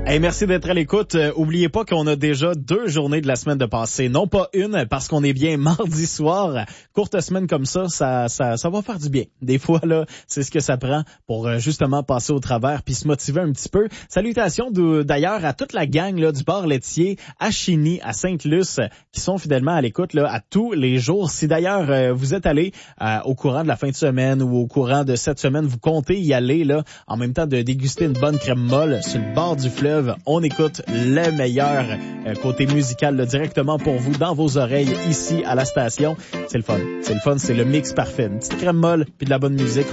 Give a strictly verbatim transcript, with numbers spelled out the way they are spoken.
Hey, merci d'être à l'écoute. Euh, oubliez pas qu'on a déjà deux journées de la semaine de passée. Non pas une, parce qu'on est bien mardi soir. Courte semaine comme ça, ça, ça, ça va faire du bien. Des fois, là, c'est ce que ça prend pour euh, justement passer au travers puis se motiver un petit peu. Salutations de, d'ailleurs à toute la gang là, du bar laitier à Chigny, à Sainte-Luce, qui sont fidèlement à l'écoute là, à tous les jours. Si d'ailleurs euh, vous êtes allé euh, au courant de la fin de semaine ou au courant de cette semaine, vous comptez y aller là, en même temps de déguster une bonne crème molle sur le bord du fleuve, on écoute le meilleur euh, côté musical là, directement pour vous dans vos oreilles ici à la station. C'est le fun. C'est le fun, c'est le mix parfait. Une petite crème molle puis de la bonne musique.